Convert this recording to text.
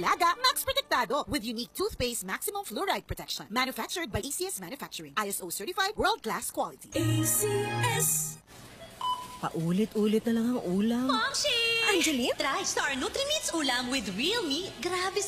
alaga, Max Protektado with unique toothpaste maximum fluoride protection. Manufactured by ACS Manufacturing. ISO certified world-class quality. ACS. Paulit-ulit na lang ang ulam. Momshi! Angeline? Try Star Nutri-Meats ulam with real meat. Grabe